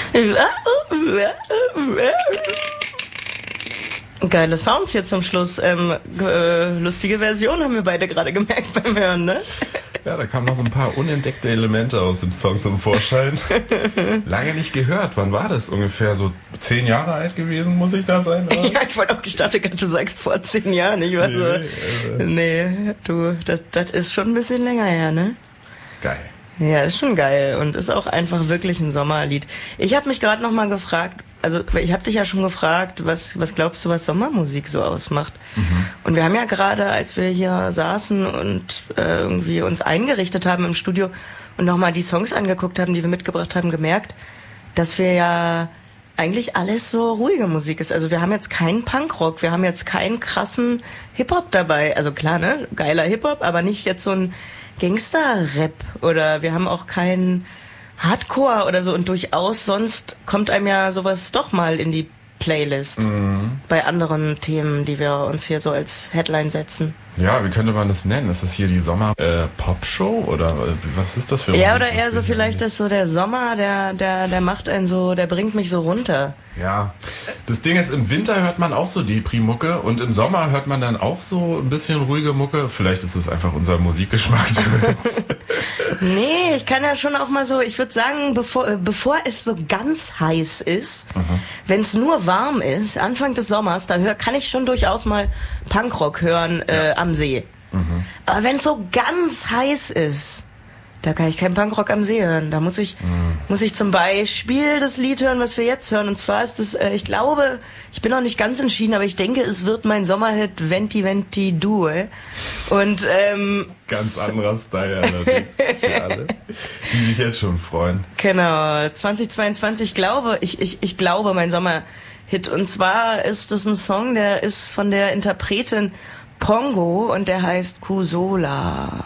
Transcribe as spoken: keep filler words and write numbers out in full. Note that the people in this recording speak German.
Geile Sounds hier zum Schluss. Ähm, äh, lustige Version haben wir beide gerade gemerkt beim Hören, ne? Ja, da kamen noch so ein paar unentdeckte Elemente aus dem Song zum Vorschein. Lange nicht gehört. Wann war das? Ungefähr so zehn Jahre alt gewesen, muss ich da sein? Oder? Ja, ich wollte auch, ich dachte, du sagst vor zehn Jahren. Ich war nee, so, äh, nee, du, das, das ist schon ein bisschen länger her, ne? Geil. Ja, ist schon geil und ist auch einfach wirklich ein Sommerlied. Ich habe mich gerade noch mal gefragt, also ich habe dich ja schon gefragt, was was glaubst du, was Sommermusik so ausmacht? Mhm. Und wir haben ja gerade, als wir hier saßen und äh, irgendwie uns eingerichtet haben im Studio und noch mal die Songs angeguckt haben, die wir mitgebracht haben, gemerkt, dass wir ja eigentlich alles so ruhige Musik ist. Also wir haben jetzt keinen Punkrock, wir haben jetzt keinen krassen Hip-Hop dabei. Also klar, ne, geiler Hip-Hop, aber nicht jetzt so ein Gangster-Rap oder wir haben auch keinen Hardcore oder so und durchaus sonst kommt einem ja sowas doch mal in die Playlist mhm. bei anderen Themen, die wir uns hier so als Headline setzen. Ja, wie könnte man das nennen? Ist das hier die Sommer-Pop-Show äh, oder was ist das für Ja, oder eher so vielleicht, dass so der Sommer, der, der, der macht einen so, der bringt mich so runter. Ja, das Ding ist, im Winter hört man auch so Depri-Mucke und im Sommer hört man dann auch so ein bisschen ruhige Mucke. Vielleicht ist es einfach unser Musikgeschmack. Nee, ich kann ja schon auch mal so, ich würde sagen, bevor, bevor es so ganz heiß ist, mhm. wenn es nur warm ist, Anfang des Sommers, da hör, kann ich schon durchaus mal Punkrock hören äh, ja. am See. Mhm. Aber wenn es so ganz heiß ist, da kann ich keinen Punkrock am See hören. Da muss ich, mhm. muss ich zum Beispiel das Lied hören, was wir jetzt hören. Und zwar ist das, äh, ich glaube, ich bin noch nicht ganz entschieden, aber ich denke, es wird mein Sommerhit Venti Venti Due. Und, ähm... Ganz anderer Style allerdings für alle, die sich jetzt schon freuen. Genau, zweitausendzweiundzwanzig, glaube, ich, ich, ich glaube, mein Sommerhit. Und zwar ist das ein Song, der ist von der Interpretin Pongo und der heißt Kusola.